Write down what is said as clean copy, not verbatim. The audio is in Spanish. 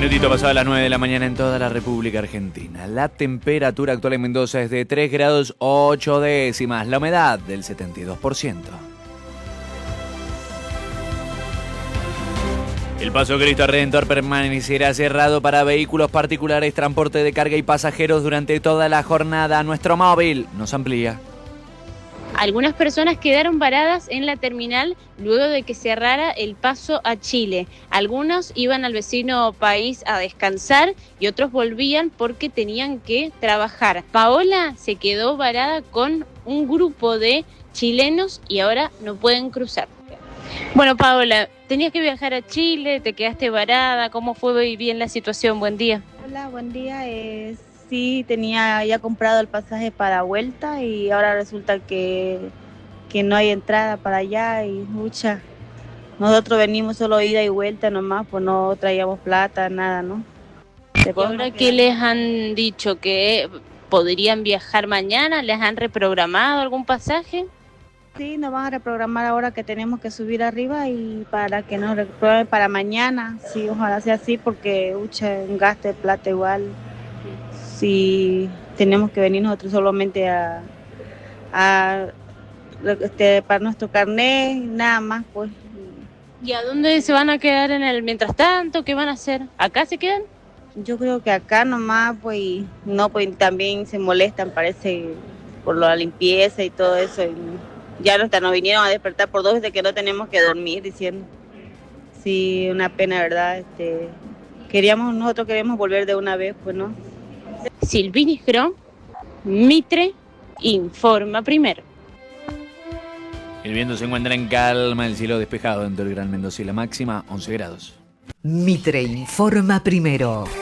minutito pasado las 9 de la mañana en toda la República Argentina. La temperatura actual en Mendoza es de 3 grados 8 décimas. La humedad del 72%. El Paso Cristo Redentor permanecerá cerrado para vehículos particulares, transporte de carga y pasajeros durante toda la jornada. Nuestro móvil nos amplía. Algunas personas quedaron varadas en la terminal luego de que cerrara el paso a Chile. Algunos iban al vecino país a descansar y otros volvían porque tenían que trabajar. Paola se quedó varada con un grupo de chilenos y ahora no pueden cruzar. Bueno, Paola, tenías que viajar a Chile, te quedaste varada. ¿Cómo fue bien la situación? Buen día. Hola, buen día. Sí, tenía ya comprado el pasaje para vuelta y ahora resulta que no hay entrada para allá y mucha. Nosotros venimos solo ida y vuelta nomás, pues no traíamos plata, nada, ¿no? ¿Y ahora qué les han dicho? ¿Que podrían viajar mañana? ¿Les han reprogramado algún pasaje? Sí, nos van a reprogramar ahora que tenemos que subir arriba y para que nos reprogramen para mañana. Sí, ojalá sea así porque un gasto de plata igual. Si tenemos que venir nosotros solamente para nuestro carnet, nada más, pues. ¿Y a dónde se van a quedar mientras tanto? ¿Qué van a hacer? ¿Acá se quedan? Yo creo que acá nomás, pues, y no, pues también se molestan, parece, por la limpieza y todo eso. Y ya nos vinieron a despertar por 2 veces que no tenemos que dormir, diciendo. Sí, una pena, ¿verdad? Nosotros queremos volver de una vez, pues, ¿no? Silvini Grom, Mitre, informa primero. El viento se encuentra en calma, el cielo despejado dentro del Gran Mendoza y la máxima 11 grados. Mitre informa primero.